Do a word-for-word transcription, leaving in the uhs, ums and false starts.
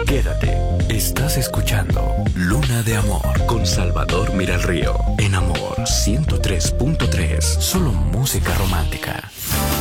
Quédate. Estás escuchando Luna de Amor con Salvador Miralrío. En Amor ciento tres punto tres. Solo música romántica.